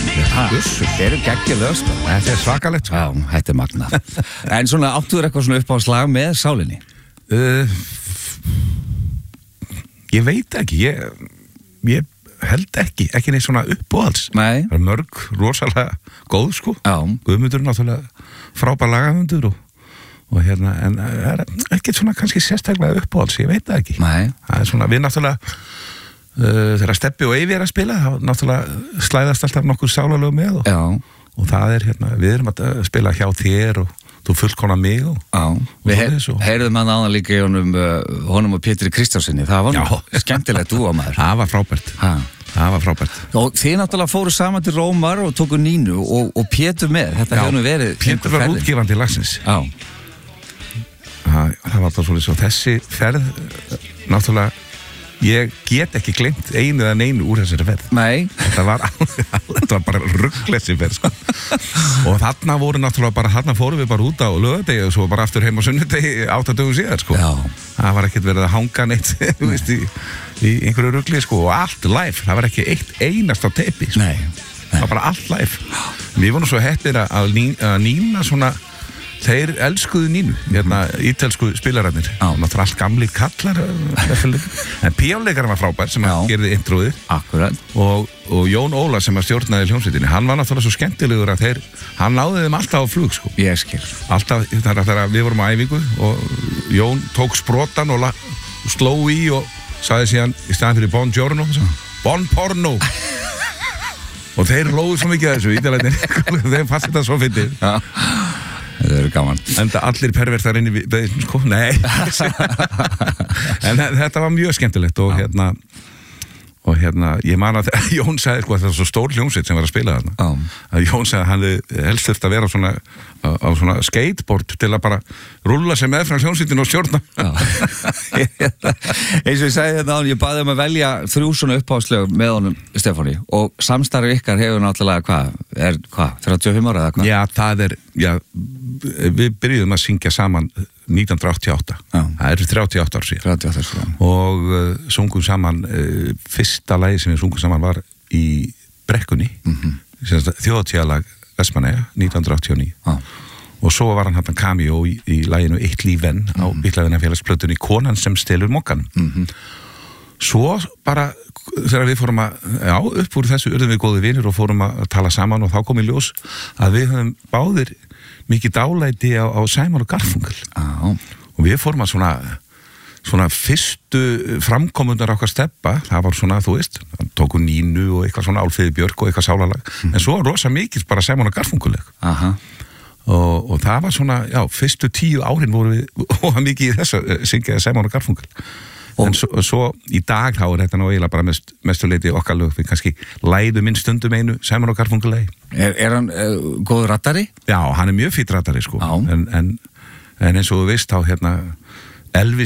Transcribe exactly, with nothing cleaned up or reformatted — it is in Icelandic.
Gussur, þetta eru geggjulega sko. Þetta er svakalegt sko. Já, þetta er magnað. En svona, áttu þér eitthvað svona upp á slag með sálinni? Uh, ég veit ekki, ég, ég held ekki, ekki neitt svona uppáhalds. Nei. Það er mörg, rosalega góð sko. Já. Guðmundur er náttúrulega frábær lagahöfundur og, og hérna, en það er ekki svona kannski sérstaklega uppáhalds, ég veit það ekki. Nei. Það er svona, við náttúrulega, uh, þegar Stebbi og Eyvi er að spila, þá náttúrulega slæðast alltaf nokkur sálarlög með og, og það er hérna, við erum að spila hjá þér og þú fullkomna mig og, og við heyr, heyrðum hann áðan líka í honum, uh, honum og Pétri Kristjánssyni, það var nú skemmtilegt dúo maður. Það var frábært ha. Það var frábært og þið náttúrulega fóru saman til Rómar og tóku Nínu og, og Pétur með, þetta hefur nú verið Pétur var útgefandi lagsins Já. Það, það var bara svolítið svo þessi ferð náttúrulega ég get ekki glemt einu eða neinu úr þessari ferð. Nei. Þetta var, þetta var bara rugglessi ferð sko. Og þarna voru náttúrulega bara, þarna fórum við bara út á laugardegi og svo bara aftur heim á sunnudegi átta dögum síðar sko. Já. Það var ekkert verið að hanga neitt þú veist, í, í einhverju ruggli sko og allt live, það var ekki eitt einast á teipi sko. Nei. Nei. Það var bara allt live. Við vorum svo heppir að, að Nína svona þeir elskuðu Nínu, hérna ítelsku spilararnir, náttúrulega allt gamli kallar en píjáleikarinn var frábær sem að gerði introðið og, og Jón Óla sem að stjórnaði hljómsveitinni, hann var náttúrulega svo skemmtilegur að þeir, hann náði þeim alltaf á flug sko. Ég skil. Alltaf, þegar við vorum á æfingu og Jón tók sprotan og, la, og sló í og sagði síðan í staðan fyrir Bon Giorno Bon Porno og þeir lóðu svo mikið að þessu ítalættin þeim fannst þetta svo fyndið. Já. Það eru gaman. Enda allir pervertar inn í beðin, sko, nei. En þetta var mjög skemmtilegt og hérna, og hérna, ég man að Jón sagði, sko, þetta var svo stór hljómsveit sem var að spila þarna. Já. Að Jón sagði að hann helst þurfti að vera svona, á, á svona skateboard til að bara rúlla sig með frá hljómsveitin og stjórna. Já. Eins og ég sagði þetta á hann, ég baði um að velja þrjú svona uppáhaldslög með honum, Stefáni, og samstarfið ykkar hefur náttúrulega hvað, er hvað, þrjátíu og fimm ára eða hvað? Já, það er, já, við byrjuðum að syngja saman nítján hundruð áttatíu og átta. Já. Það eru þrjátíu og átta ár síðan. þrjátíu og átta ár síðan. Og uh, sungum saman, uh, fyrsta lagi sem við sungum saman var í Brekkunni, mm-hmm. þjóðatíðalag Vestmannaeyja, nítján hundruð áttatíu og níu. Já. Og svo var hann hann cameo í, í laginu Eitt líf enn mm-hmm. á Bítlavinafélagsplötunni Konan sem stelur mokkan. Mm-hmm. Svo bara, þegar við fórum að, já, upp úr þessu urðum við góði vinir og fórum að tala saman og þá kom í ljós að við höfum báðir mikið dálæti á, á Simon og Garfunkel. Ah. Og við fórum að svona, svona fyrstu framkomundar okkar steppa, það var svona, þú veist, tóku Nínu og eitthvað svona Álfeyði Björk og eitthvað sálalag, mm. en svo rosa mikið bara Simon og Garfunkel. Aha. Og, og það var svona, já, fyrstu tíu árin voru við og mikið í þess að syngja Simon og Garfunkel. En svo, svo í dag þá er þetta ná eiginlega bara mest, mestuleiti okkar lög, við kannski læðum inn stundum einu Simon og Garfunkel lagi. Er, er hann uh, góð rattari? Já, hann er mjög fýtt rattari sko, en, en, en eins og þú veist þá hérna Elvis